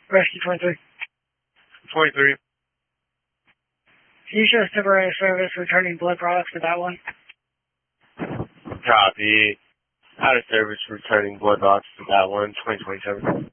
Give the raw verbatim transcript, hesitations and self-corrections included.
Rescue twenty-three. twenty-three. Can you show us temporary service returning blood products to that one? Copy. Out of service returning blood box to that one, twenty twenty-seven.